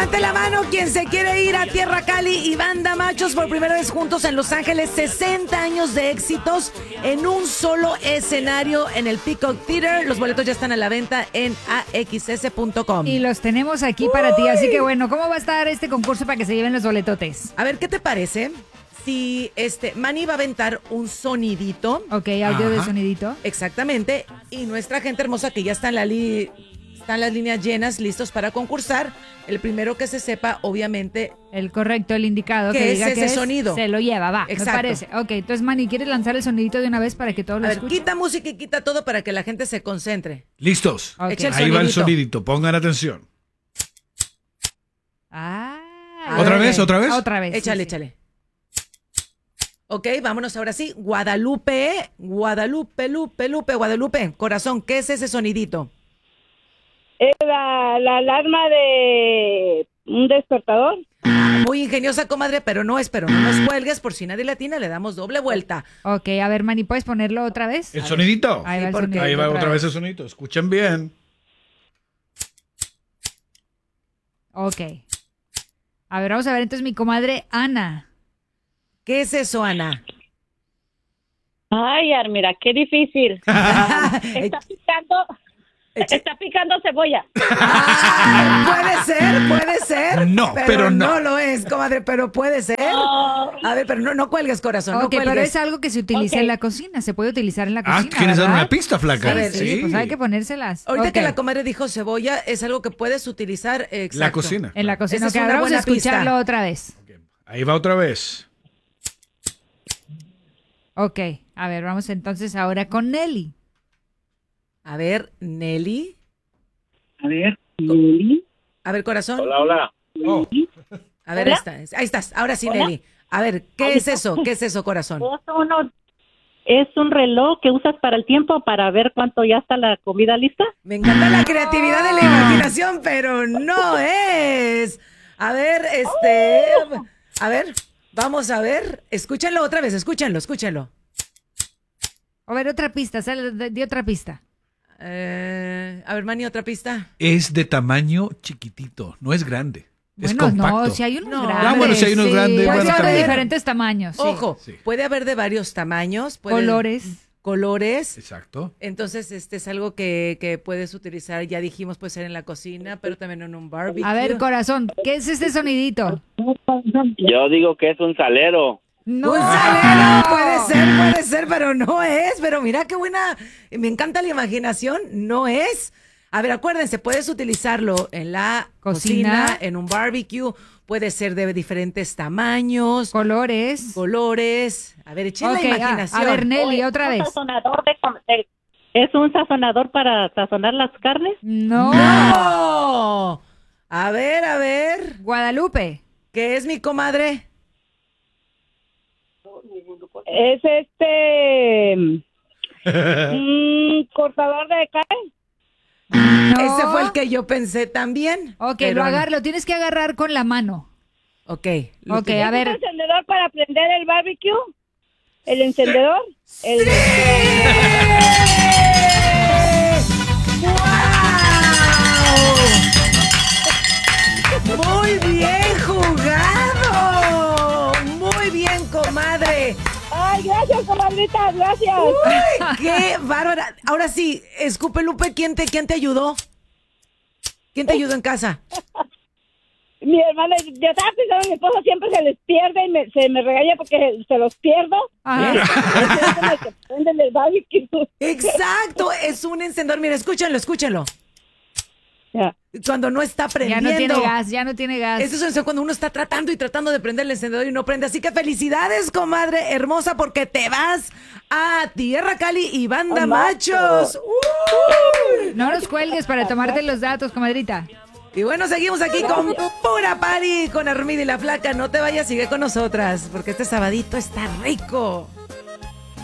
Levante la mano quien se quiere ir a Tierra Cali y Banda Machos por primera vez juntos en Los Ángeles. 60 años de éxitos en un solo escenario en el Peacock Theater. Los boletos ya están a la venta en axs.com. Y los tenemos aquí para ti. Así que bueno, ¿cómo va a estar este concurso para que se lleven los boletotes? A ver, ¿qué te parece? Si Manny va a aventar un sonidito. Ok, audio de sonidito. Exactamente. Y nuestra gente hermosa que ya está en están las líneas llenas, listos para concursar. El primero que se sepa, obviamente. El correcto, el indicado. ¿Qué que es diga ese que sonido? Se lo lleva, va. Exacto. Me parece. Ok, entonces, Manny, ¿quieres lanzar el sonidito de una vez para que todos lo escuchen? Quita música y quita todo para que la gente se concentre. ¿Listos? Ok. Echa el Ahí va el sonidito. sonidito. Pongan atención. Ah. ¿Otra ok. vez? ¿Otra vez? Otra vez. Échale, sí, sí. échale. Ok, vámonos ahora sí. Guadalupe, corazón, ¿qué es ese sonidito? Es la alarma de un despertador. Muy ingeniosa, comadre, pero no nos cuelgues, por si nadie latina, le damos doble vuelta. Ok, a ver, Manny, ¿puedes ponerlo otra vez? ¿El sonidito? Ahí va el porque- sonidito Ahí va otra vez el sonidito. Escuchen bien. Ok. A ver, vamos a ver entonces mi comadre Ana. ¿Qué es eso, Ana? Ay, Armira, qué difícil. Está picando cebolla. Puede ser. No, pero no. No lo es, comadre, pero puede ser. A ver, pero no cuelgues, corazón, no Ok, pero cuelgues. es algo que se utiliza en la cocina. Se puede utilizar en la cocina, ¿quieres dar ¿verdad? una pista, flaca? A ver, Sí, pues hay que ponérselas. Ahorita Ok. que la comadre dijo cebolla, es algo que puedes utilizar, exacto. La cocina. En la cocina. Esa es Ok, una ahora vamos a buena pista. escucharlo otra vez. Ahí va otra vez. Ok, a ver, vamos entonces ahora con Nelly. A ver, Nelly. A ver, Nelly. A ver, corazón. Hola. Oh, A ver, ¿Hola? ahí estás. Ahora sí, ¿Hola? Nelly. A ver, ¿qué es eso? ¿Qué es eso, corazón? Es un reloj que usas para el tiempo para ver cuánto ya está la comida lista. Me encanta la creatividad de la imaginación, pero no es. A ver, a ver, vamos a ver. Escúchenlo otra vez, escúchenlo. A ver, otra pista, di otra pista. A ver, Manny, otra pista. es de tamaño chiquitito, no es grande. Es Bueno, compacto. no, si hay unos No. grandes. Ah, bueno, si hay unos grandes, Puede bueno, ser de también. diferentes tamaños. Sí. Ojo, Sí. puede haber de varios tamaños. Colores. Exacto. Entonces, es algo que puedes utilizar, ya dijimos, puede ser en la cocina, pero también en un barbecue. A ver, corazón, ¿qué es este sonidito? Yo digo que es un salero. No. ¡Un salero! Puede ser, pero no es. Pero mira qué buena. Me encanta la imaginación. No es. A ver, acuérdense, puedes utilizarlo en la cocina, en un barbecue. Puede ser de diferentes tamaños, Colores. colores. A ver, echen Ok, la imaginación. a ver, Nelly, otra vez. ¿Es un sazonador para sazonar las carnes? No. ¡No! A ver. Guadalupe. ¿Qué es mi comadre? Es cortador de carne. No. Ese fue el que yo pensé también. Ok, pero lo tienes que agarrar con la mano. Ok. Ok, a ¿Un ver. encendedor para prender el barbecue? ¿El encendedor? El... ¡Wow! ¡Muy bien jugado! ¡Muy bien, comadre! Ay, gracias, comadrita, gracias. ¡Uy, qué bárbara! Ahora sí, escupe, Lupe, ¿quién te ayudó? ¿Quién te ayudó en casa? Mi hermana, yo estaba pensando en mi esposo, siempre se les pierde y se me regaña porque se los pierdo. Ajá. Es que prenden el barbecue. Exacto, es un encendedor. Mira, escúchenlo. Ya. Cuando no está Ya prendiendo. no tiene gas. Eso es cuando uno está tratando de prender el encendedor y no prende. Así que felicidades, comadre hermosa, porque te vas a Tierra Cali y Banda ¡Oh, Machos. ¡Uy! No nos cuelgues para tomarte los datos, comadrita. Y bueno, seguimos aquí con pura party, con Armida y la Flaca. No te vayas, sigue con nosotras, porque este sabadito está rico.